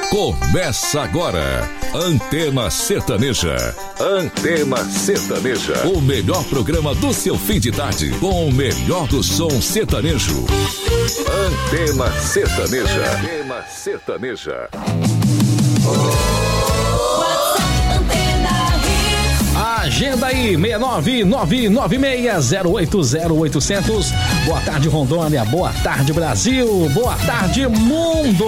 Começa agora, Antena Sertaneja. Antena Sertaneja. O melhor programa do seu fim de tarde, com o melhor do som sertanejo. Antena Sertaneja. Antena Sertaneja. Agenda aí, 69996080800. Boa tarde, Rondônia. Boa tarde, Brasil. Boa tarde, mundo.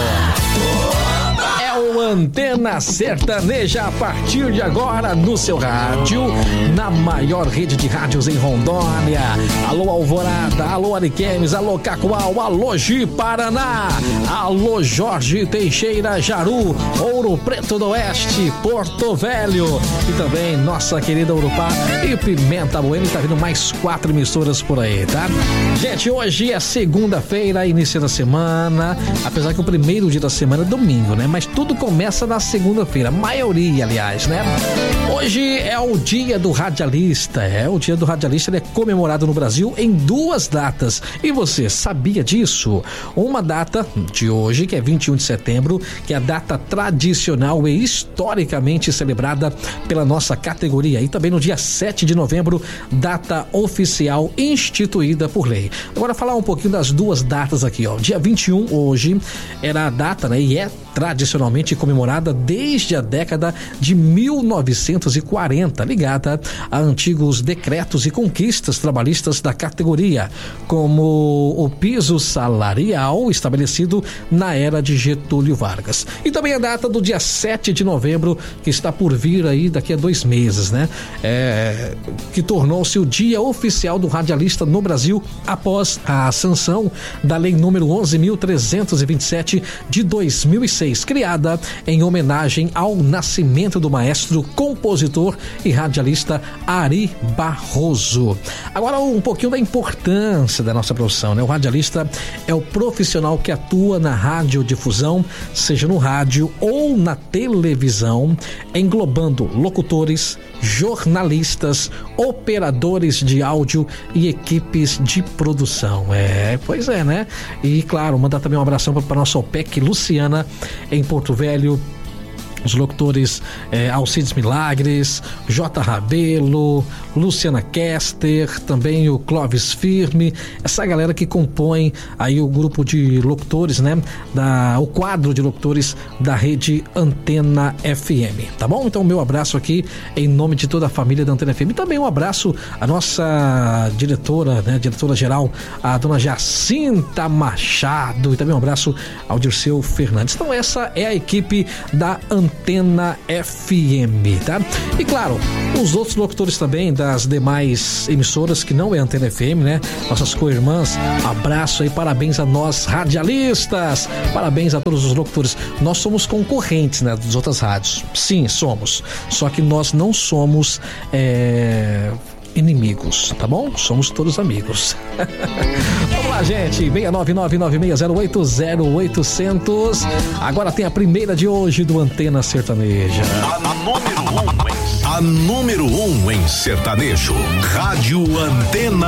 É o Antena Sertaneja a partir de agora no seu rádio, na maior rede de rádios em Rondônia. Alô Alvorada, alô Ariquemes, alô Cacoal, alô Ji Paraná, alô Jorge Teixeira Jaru, Ouro Preto do Oeste, Porto Velho e também nossa querida Urupá e Pimenta Bueno. Tá vindo mais 4 emissoras por aí, tá? Gente, hoje é segunda-feira, início da semana, apesar que o primeiro dia da semana é domingo, né? Mas tudo começa na segunda-feira, a maioria, aliás, né? Hoje é o dia do radialista. O dia do radialista, ele é comemorado no Brasil em 2 datas. E você sabia disso? Uma data de hoje, que é 21 de setembro, que é a data tradicional e historicamente celebrada pela nossa categoria. E também no dia 7 de novembro, data oficial instituída por lei. Agora falar um pouquinho das 2 datas aqui, ó. Dia 21 hoje era a data, né? E é tradicionalmente comemorada desde a década de 1940, ligada a antigos decretos e conquistas trabalhistas da categoria, como o piso salarial estabelecido na era de Getúlio Vargas. E também a data do dia 7 de novembro, que está por vir aí daqui a 2 meses, né? Que tornou-se o dia oficial do radialista no Brasil após a sanção da lei número 11.327 de 2006, criada em homenagem ao nascimento do maestro, compositor e radialista Ari Barroso. Agora um pouquinho da importância da nossa profissão, né? O radialista é o profissional que atua na radiodifusão, seja no rádio ou na televisão, englobando locutores, jornalistas, operadores de áudio e equipes de produção. Pois é, né? E claro, mandar também um abração para nossa OPEC Luciana em Porto Velho, os locutores Alcides Milagres, J. Rabelo, Luciana Kester, também o Clóvis Firme, essa galera que compõe aí o grupo de locutores, né? O quadro de locutores da rede Antena FM, tá bom? Então meu abraço aqui em nome de toda a família da Antena FM. E também um abraço à nossa diretora, né? Diretora-geral, a dona Jacinta Machado, e também um abraço ao Dirceu Fernandes. Então essa é a equipe da Antena FM, tá? E claro, os outros locutores também das demais emissoras que não é Antena FM, né? Nossas co-irmãs, abraço aí, parabéns a nós radialistas, parabéns a todos os locutores. Nós somos concorrentes, né, das outras rádios. Sim, somos. Só que nós não somos inimigos, tá bom? Somos todos amigos. Vamos lá, gente. 69996080800. Agora tem a primeira de hoje do Antena Sertaneja. A número 1 em sertanejo. Rádio Antena